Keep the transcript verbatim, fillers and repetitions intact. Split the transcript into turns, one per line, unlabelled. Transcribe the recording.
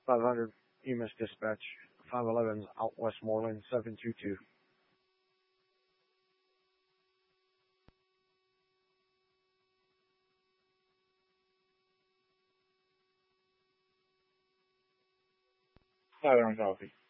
five hundred E M S dispatch, five eleven out Westmoreland, seven two two. Southern copy.